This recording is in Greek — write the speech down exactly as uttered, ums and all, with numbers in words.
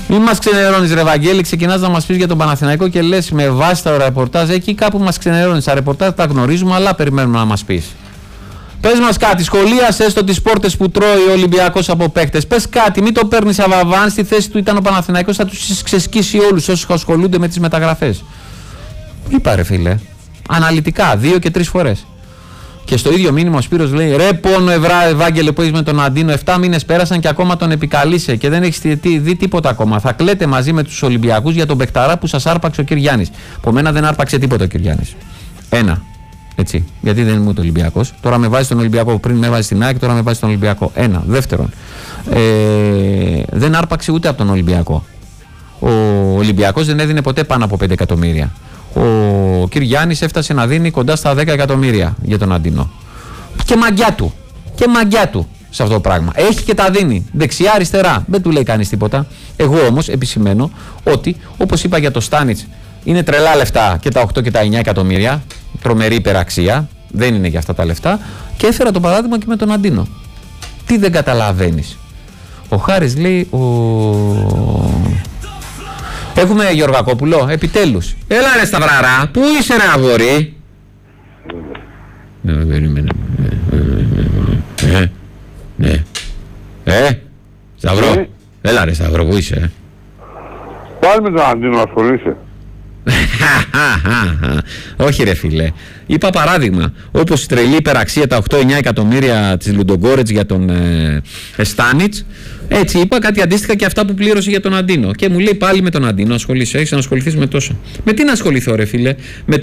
Μην μας ξενερώνεις, ρε Βαγγέλη, ξεκινάς να μας πεις για τον Παναθηναϊκό και λες με βάση τα ρεπορτάζ. Εκεί κάπου μας ξενερώνεις. Τα ρεπορτάζ τα γνωρίζουμε, αλλά περιμένουμε να μας πεις. Πες μας κάτι, σχολίασε έστω τις πόρτες που τρώει ο Ολυμπιακός από παίκτες. Πες κάτι, μην το παίρνεις αβαβάν. Στη θέση του ήταν ο Παναθηναϊκός, θα τους ξεσκίσει όλους όσους ασχολούνται με τις μεταγραφές. Είπα, ρε φίλε. Αναλυτικά, δύο και τρεις φορές. Και στο ίδιο μήνυμα ο Σπύρος λέει: ρε πόνο ευρά, Ευάγγελε, που έχεις με τον Αντίνο. εφτά μήνες πέρασαν και ακόμα τον επικαλείσαι και δεν έχεις δει τίποτα ακόμα. Θα κλαίτε μαζί με τους Ολυμπιακούς για τον παικταρά που σας άρπαξε ο Κυριάννης. Από μένα δεν άρπαξε τίποτα ο Κυριάννης. Ένα. Έτσι. Γιατί δεν ήμουν Ολυμπιακός. Τώρα με βάζει τον Ολυμπιακό. Πριν με βάζει στην ΑΕΚ, τώρα με βάζει τον Ολυμπιακό. Ένα. Δεύτερον. Ε, δεν άρπαξε ούτε από τον Ολυμπιακό. Ο Ολυμπιακός δεν έδινε ποτέ πάνω από πέντε εκατομμύρια. Ο Κυριάννης έφτασε να δίνει κοντά στα δέκα εκατομμύρια για τον Αντίνο. Και μαγκιά του. Και μαγκιά του σε αυτό το πράγμα. Έχει και τα δίνει. Δεξιά, αριστερά. Δεν του λέει κανείς τίποτα. Εγώ όμως επισημαίνω ότι, όπως είπα για το Στάνιτς, είναι τρελά λεφτά και τα οκτώ και τα εννιά εκατομμύρια. Τρομερή υπεραξία. Δεν είναι για αυτά τα λεφτά. Και έφερα το παράδειγμα και με τον Αντίνο. Τι δεν καταλαβαίνεις. Ο Χάρης λέει. Ο... Έχουμε Γιωργακόπουλο, επιτέλους. Έλα ρε Σταυραρά, πού είσαι ρε αγόρι? Ναι, περίμενε. Ναι, ναι. Ε, Σταυρό, έλα ρε Σταυρό, πού είσαι? Πάλι με τον Αντίνο ασχολείσαι. Όχι ρε φίλε. Είπα παράδειγμα. Όπως η τρελή υπεραξία τα οκτώ εννιά εκατομμύρια της Λουντογκόρετς για τον ε, Στάνιτς. Έτσι είπα κάτι αντίστοιχα και αυτά που πλήρωσε για τον Αντίνο. Και μου λέει πάλι με τον Αντίνο ασχολείσαι. Έχεις να ασχοληθείς με τόσο. Με τι να ασχοληθώ ρε φίλε? Με